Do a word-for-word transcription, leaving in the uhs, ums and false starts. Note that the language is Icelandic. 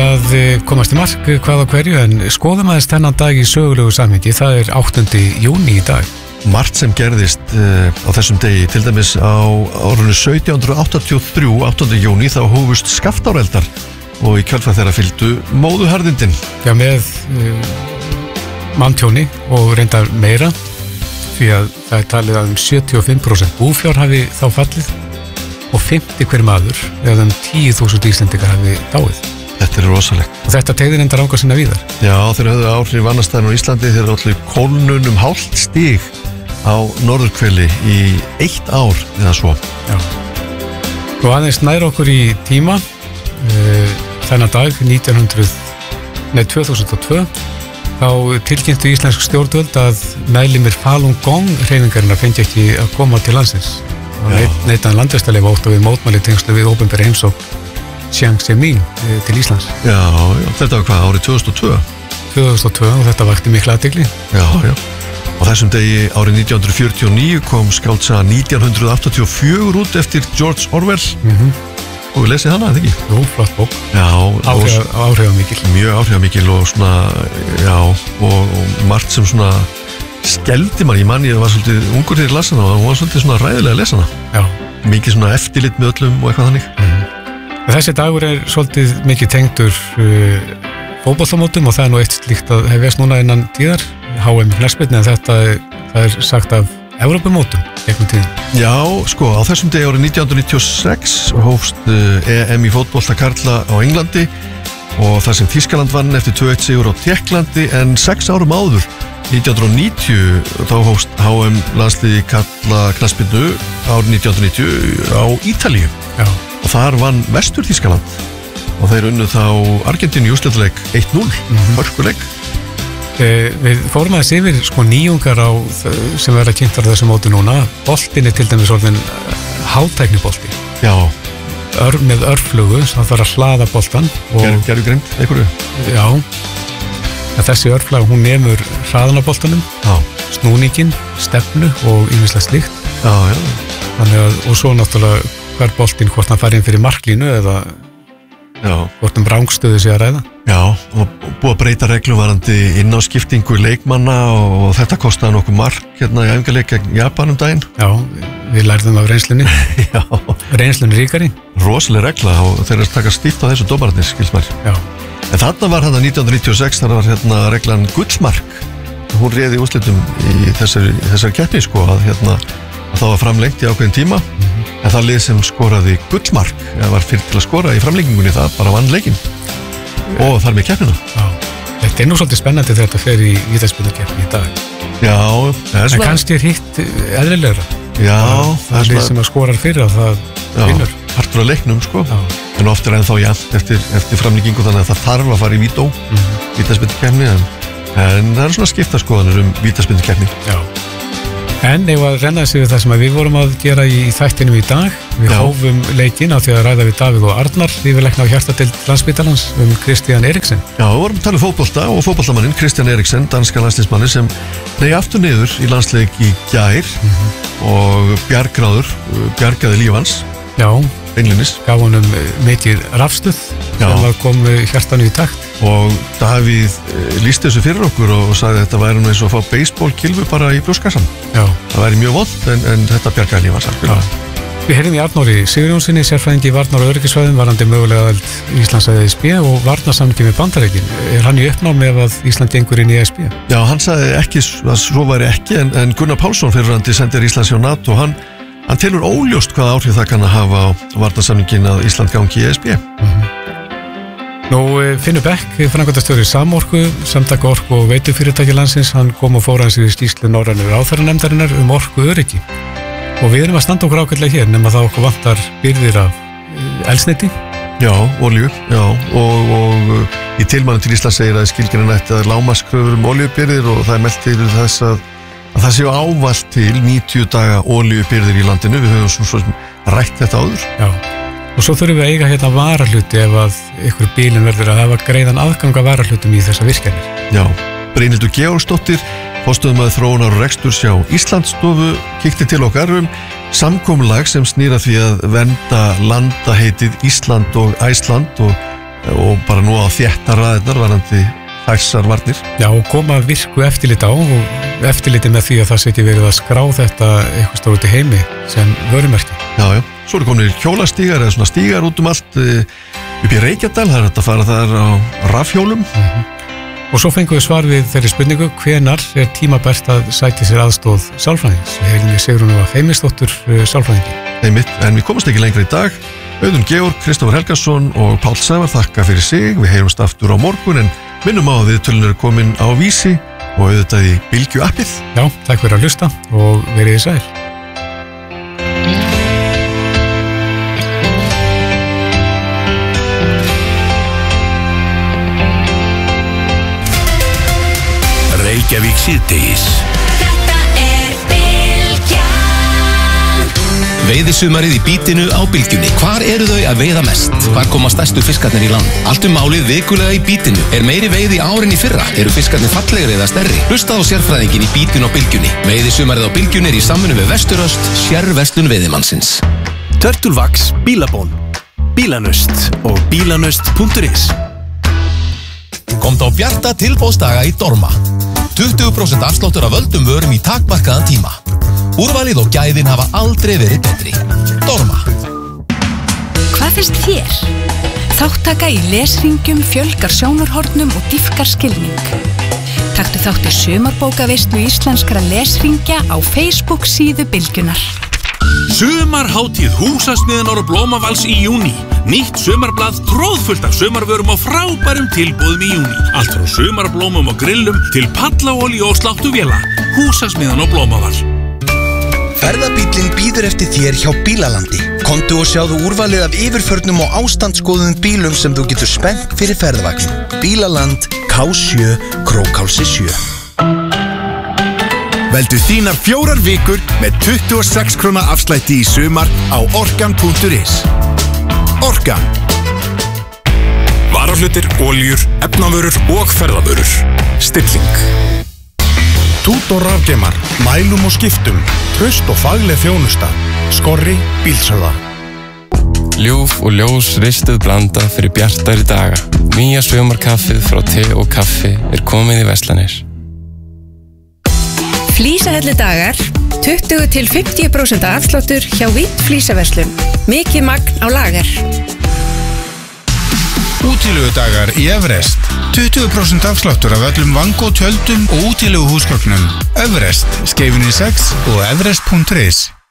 að komast í mark hvað á hverju, en skoðum aðeins þennan dag í sögulegu samhengi. Það er áttunda júní í dag. Margt sem gerðist uh, á þessum degi, til dæmis á árunni sautján hundruð áttatíu og þrjú, áttunda júní, þá hófust Skaftáreldar og í kjölfar þeirra fylgdu móðuharðindin. Já, með uh, manntjóni og reyndar meira, því að það er talið að um sjötíu og fimm prósent búfjár hafi þá fallið og fimmti hver maður, eða um tíu þúsund Íslendingar hafi dáið. Þetta er rosalegt. Og þetta tegðir enda ranga sinna víðar. Já, þeir höfðu áhrif annars staðar á Íslandi, þeir allir kólnun um hálft stig á norðurhveli í eitt ár eða svo. Já. Og aðeins nær okkur í tíma, uh, þennan dag, nítján hundruð, nei, tvö þúsund og tvö, þá tilkynntu íslensk stjórnvöld að meðlimir Falun Gong hreyfingarinnar fengi ekki að koma til landsins. Og neitaðan landvistarleyfi ótt og við mótmæli tengslu við opinbera heimsókn Chiang Zemin til Íslands. Já, já, þetta var hvað, árið tvö þúsund og tvö? tvö þúsund og tvö og þetta vakti mikla athygli. Já, já. Og þessum degi árið nítján hundruð fjörutíu og níu kom skáldsagan nítján hundruð áttatíu og fjögur út eftir George Orwell. Mhm. Og við lesið hana, eða ekki? Jú, flott bók. Já. Áhrifamikil. Mjög áhrifamikil og svona, já, og, og margt sem svona skeldi mann. Ég man, ég var svolítið ungur þegar ég las hana og hún var svolítið svona ræðilega að lesa hana. Já. Mikið svona eftirlit með öllum og eitthvað þannig. Mhm. Þessi dagur er svolítið mikið tengdur uh, fótboltamótum og það er nú eitt slíkt að hefjast núna innan tíðar, H M knattspyrnu, en þetta það er sagt af Evrópumótum gegnum tíðin. Já, sko, á þessum degi árið nítján hundruð níutíu og sex hófst uh, E M í fótbolta karla á Englandi og þar sem Þýskaland vann eftir tvö eitt sigur á Tékklandi, en sex árum áður, nítján hundruð níutíu, þá hófst H M landsliði karla knattspyrnu árið nítján hundruð níutíu á Ítalíu. Já. Og þar vann Vestur Þýskaland og þeir unnu þá Argentínu í úrslitaleik eitt núll, mm-hmm. hörkuleik. Eh, við fórum aðeins yfir sko nýjungar á, sem verða kynntar þessu móti núna. Boltinn er til dæmis orðin hátæknibolti. Já. Ör, með örflugu, sem það þarf að hlaða boltan. Ger, gervigreind, einhverju? Já. En þessi örflaga, hún nemur hraðanaboltanum, snúningin, stefnu og ýmislegt slíkt. Já, já. Þannig að, og svo náttúrulega hver boltinn, hvort hann fær inn fyrir marklínu eða já. Hvort um rangstöðu sé að ræða. Já, og búið að breyta reglum varandi inn á skiptingu leikmanna og þetta kostaði nokkuð mark hérna í æfingarleik gegn Japan um daginn. Já, við lærðum af reynslunni. Já. Reynslunni ríkari. Rosaleg regla og þeir eru að taka stíft á þessu dómararnir, skils mér. Já. En þarna var hérna nítján hundruð níutíu og sex, þar var hérna reglan gullsmark. Hún réði úrslitum í þessari, þessari keppni, sko, að hérna að það var framlengt í ákveðin tíma, mm-hmm. en það lið sem skoraði gullmark, eða var fyrir til að skora í framlengingunni, það bara vann leikinn og þar með keppnina. Já, þetta er nú svolítið spennandi þegar þetta fer í vítaspyrnukeppni í dag. Já, en svona... kannski er hitt eðlilegra. Já, það er lið sem að skorar fyrir að það vinnur. Partur af leiknum, sko. Já. En oft er ennþá jafnt eftir, eftir framlengingu, þannig að það þarf að fara í vító, mm-hmm. vítaspyrnukeppni, en, en það er svona skipta skoðanir um vítaspyrnukeppni. Já. En ef að renna þessi við það sem við vorum að gera í þættinum í dag, við Já. hófum leikinn á því að ræða við Davíð og Arnar, yfirlækna á hjartadeild Landspítalans um Kristján Eriksen. Já, við vorum að tala um fótbolta og fótboltamannin Kristján Eriksen, danska landsliðsmanni sem nei aftur niður í landsleik í gær, mm-hmm. og bjargráður, bjargaði líf hans. Já, beinlinis. Gaf honum mikið rafstuð sem að kom hjartanu í takt. Og Davíð lýsti þessu fyrir okkur og sagði að þetta væri eins og að fá baseballkylfu bara í brjóstkassan. Já. Það væri mjög vont, en, en þetta bjargaði líf hans alveg. Við heyrðum í Arnóri Sigurjónssoni, sérfræðingi í varnar- og öryggisvæðum, varandi mögulega aðild Íslands að E S B og varnarsamningi með Bandaríkin. Er hann í uppnámi ef að Ísland gengur inn í E S B? Já, hann sagði ekki að svo væri ekki, en, en Gunnar Pálsson fyrrverandi sendir Íslands hjá NATO, hann, hann telur óljóst hvað áhrif það kann að hafa á varnarsamningin að Ísland gangi í E S B. Mm-hmm. Nú, Finnur Beck, framkvæmdastjóri Samorku, Samtaka orku og veitufyrirtæki landsins, hann kom og fór hans í skýrslu norrænu ráðherranefndarinnar um orku öryggi. Og við erum að standa okkur ákveðlega hér, nema það okkur vantar byrðir af eldsneyti. Já, olíu, já, og, og í tilmælum til Íslands segir að skilgreinin ætti að lágmarkskröfur um olíubyrðir og það er meldt til þess að, að það séu ávallt til níutíu daga olíubyrðir í landinu. Við höfum svo, svo rætt þetta áður. Já, og svo þurfum við að eiga hérna varahluti ef að ykkur bílinn verður að hafa greiðan aðgang að varahlutum í þessa virkjanir. Já, Brynhildur Georgsdóttir, forstöðumaður þróunar og reksturs hjá Íslandsstofu, kíkti til okkar um samkomulag sem snýr að því að vernda landaheitið Ísland og Æsland og og bara nú á þéttar raðirnar varandi þessar varnir. Já, og koma virku eftirlit á og eftirliti með því að það setji verið að skrá þetta eitthvað stór út í heimi sem vörumerki. Já, já, svo eru komin hjólastígar eða svona stígar út um allt upp í Reykjadal, það er hægt að fara þar á rafhjólum. Mm-hmm. Og svo fengum við svar við þeirri spurningu hvenar er tímabært að sæti sér aðstóð sálfræðings. Helgi Sigrún var Heimisdóttur sálfræðingi. Einmitt, en við komumst ekki lengra í dag. Auðun Georg, Kristoffer Helgason og Páll Sævar þakka fyrir sig. Við heyrumst aftur á morgun en minnum á að viðtölun eru komin á Vísi og auðvitað í Bylgju appið. Já, takk fyrir að hlusta og verið þið sæl. Reykjavík síðdegis. Þetta er Bylgjan. Veiðisumarið í Bítinu á Bylgjunni. Hvar eru þau að veiða mest? Hvar koma stærstu fiskarnir í land? Allt um málið vikulega í Bítinu. Er meiri veiði ár en í fyrra? Eru fiskarnir fallegri eða stærri? Hlustað á sérfræðingin í Bítinu á Bylgjunni. Veiðisumarið á Bylgjunni er í samvinnu við Vesturöst, sérverslun veiðimannsins. Turtulvax, Bílabón, Bílanust og bílanust punktur is. Komdu á bjarta tilboðsdaga í Dorma. tuttugu prósent afsláttur af völdum vörum í takmarkaðan tíma. Úrvalið og gæðin hafa aldrei verið betri. Dorma. Hvað finnst þér? Þáttaka í leshringjum fjölgar sjónarhornum og dýpkar skilning. Taktu þátt í sumarbókaveislu íslenskra leshringja á Facebook síðu Bylgjunnar. Sumarhátíð Húsasmiðjunar og Blómavals í júní. Nýtt sumarblað tróðfullt af sumarvörum og frábærum tilboðum í júní. Allt frá sumarblómum og grillum til pallaolíu og sláttuvéla. Húsasmiðjan og Blómaval. Ferðabíllinn bíður eftir þér hjá Bílalandi. Komdu og sjáðu úrvalið af yfirförnum og ástandsgóðum bílum sem þú getur spennt fyrir ferðavagn. Bílaland, K sjö, Krókhálsi sjö. Veldu þínar fjórar vikur með tuttugu og sex króna afslætti í sumar á orkan punktur is. Orkan. Varahlutir, oljur, efnavörur og ferðavörur. Stilling. Tút og rafgeimar, mælum og skiptum, traust og fagleg þjónusta. Skorri bílsöða. Ljúf og ljós ristuð blanda fyrir bjartari daga. Nýja sumarkaffið frá te og kaffi er komið í verslanir. Flísahellu dagar, tuttugu til fimmtíu prósent afsláttur hjá Vitt flísaverslun. Mikið magn á lager. Útilegudagar í Everest. tuttugu prósent afsláttur af öllum vangó tjöldum og útilegu húsgögnum. Everest, Skeifunni sex og everest punktur is.